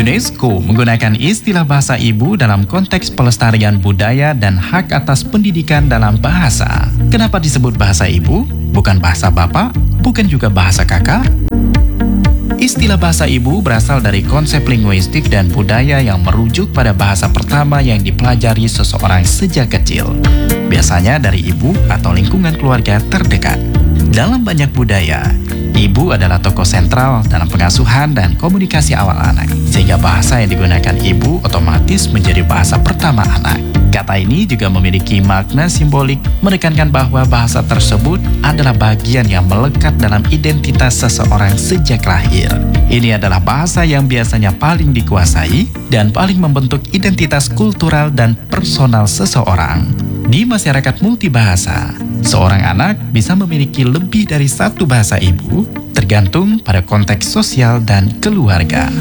UNESCO menggunakan istilah bahasa ibu dalam konteks pelestarian budaya dan hak atas pendidikan dalam bahasa. Kenapa disebut bahasa ibu? Bukan bahasa bapak, bukan juga bahasa kakak? Istilah bahasa ibu berasal dari konsep linguistik dan budaya yang merujuk pada bahasa pertama yang dipelajari seseorang sejak kecil. Biasanya dari ibu atau lingkungan keluarga terdekat. Dalam banyak budaya, ibu adalah tokoh sentral dalam pengasuhan dan komunikasi awal anak, sehingga bahasa yang digunakan ibu otomatis menjadi bahasa pertama anak. Kata ini juga memiliki makna simbolik, menekankan bahwa bahasa tersebut adalah bagian yang melekat dalam identitas seseorang sejak lahir. Ini adalah bahasa yang biasanya paling dikuasai dan paling membentuk identitas kultural dan personal seseorang. Di masyarakat multibahasa, seorang anak bisa memiliki lebih dari satu bahasa ibu, tergantung pada konteks sosial dan keluarga.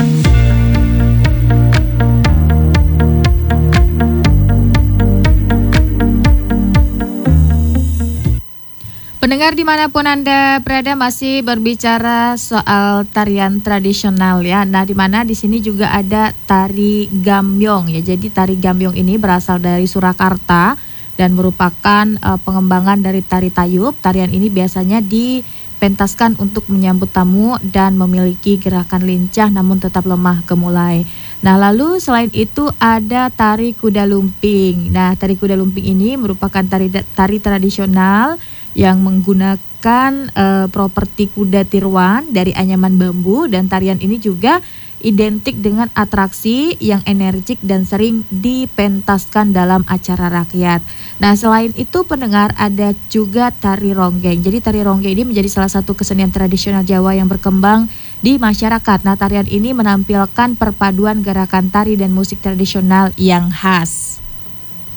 Pendengar dimanapun Anda berada masih berbicara soal tarian tradisional ya. Nah, dimana di sini juga ada tari gambyong ya. Jadi tari gambyong ini berasal dari Surakarta dan merupakan pengembangan dari tari tayub. Tarian ini biasanya dipentaskan untuk menyambut tamu dan memiliki gerakan lincah namun tetap lemah gemulai. Nah, lalu selain itu ada tari kuda lumping. Nah, tari kuda lumping ini merupakan tari tradisional yang menggunakan properti kuda tiruan dari anyaman bambu, dan tarian ini juga identik dengan atraksi yang energik dan sering dipentaskan dalam acara rakyat. Nah, selain itu pendengar ada juga tari ronggeng. Jadi tari ronggeng ini menjadi salah satu kesenian tradisional Jawa yang berkembang di masyarakat. Nah, tarian ini menampilkan perpaduan gerakan tari dan musik tradisional yang khas.